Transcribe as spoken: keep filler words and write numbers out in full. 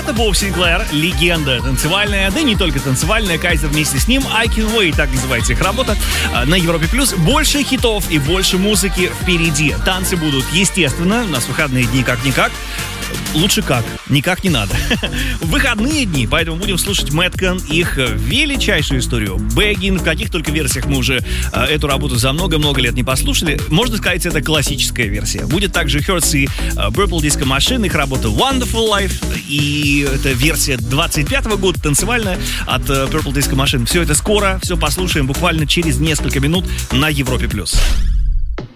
Это Боб Синклер, легенда танцевальная, да и не только танцевальная, Кайзер вместе с ним, I Can Wait, так называется их работа, на Европе Плюс. Больше хитов и больше музыки впереди. Танцы будут, естественно, у нас выходные дни как-никак. Лучше как, никак не надо. Выходные дни, поэтому будем слушать Мэткан, их величайшую историю. Бэггин, в каких только версиях мы уже э, эту работу за много-много лет не послушали. Можно сказать, это классическая версия. Будет также Hurts и э, Purple Disco Machine, их работа Wonderful Life. И это версия двадцать пятого года, танцевальная, от э, Purple Disco Machine. Все это скоро, все послушаем буквально через несколько минут на Европе+. плюс.